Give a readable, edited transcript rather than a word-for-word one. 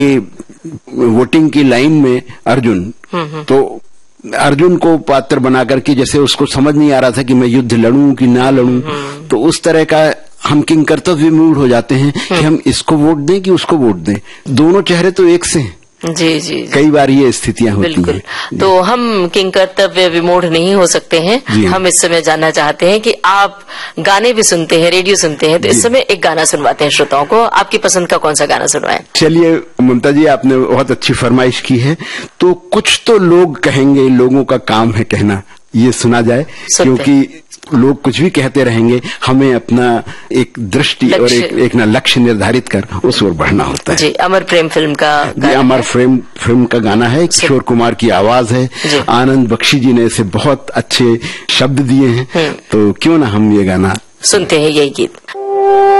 Voting की line में अर्जुन, तो अर्जुन को पात्र बना करके, जैसे उसको समझ नहीं आ रहा था कि मैं युद्ध लड़ूं कि ना लड़ूं, तो उस तरह का हम किंग कर्तव्य विमूढ़ हो जाते हैं कि हम इसको वोट दें कि उसको वोट दें। दोनों चेहरे तो एक से हैं। जी। कई बार ये स्थितियां होती हैं। तो हम किंग कर्तव्य विमूढ़ नहीं हो सकते हैं। हम इस समय जानना चाहते हैं कि आप गाने भी सुनते हैं, रेडियो सुनते हैं, तो इस समय एक गाना सुनवाते हैं श्रोताओं को। आपकी पसंद का कौन सा गाना सुनवाएं? चलिए ममता जी, आपने बहुत अच्छी फरमाइश की है, तो कुछ तो लोग कहेंगे, लोगों का काम है कहना, ये सुना जाए, क्योंकि लोग कुछ भी कहते रहेंगे, हमें अपना एक दृष्टि और एक लक्ष्य निर्धारित कर उस ओर बढ़ना होता है। जी, अमर प्रेम फिल्म का गाना, अमर फिल्म का गाना है, किशोर कुमार की आवाज है, आनंद बख्शी जी ने इसे बहुत अच्छे शब्द दिए हैं, तो क्यों ना हम ये गाना सुनते हैं, यही गीत।